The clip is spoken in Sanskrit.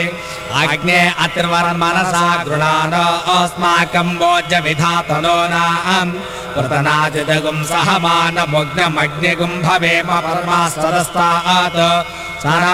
अग्ने अतिर्वरन्मनसा गृणान अस्माकं भोज्य विधातनो नाम प्रतनाजितगुं सहमानमुग्नमग्निगुं भवेम परमास्तरस्तात्